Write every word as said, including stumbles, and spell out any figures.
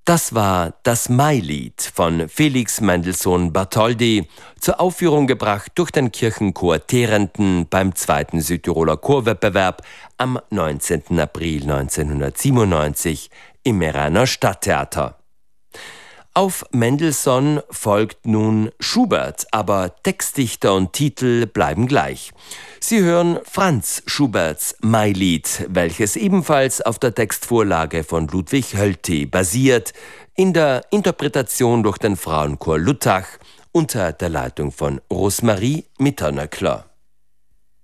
Das war das Mailied von Felix Mendelssohn Bartholdy, zur Aufführung gebracht durch den Kirchenchor Terenten beim zweiten Südtiroler Chorwettbewerb am neunzehnten April neunzehnhundertsiebenundneunzig im Meraner Stadttheater. Auf Mendelssohn folgt nun Schubert, aber Textdichter und Titel bleiben gleich. Sie hören Franz Schuberts Mailied, welches ebenfalls auf der Textvorlage von Ludwig Hölty basiert, in der Interpretation durch den Frauenchor Luttach unter der Leitung von Rosemarie Mitternöckler.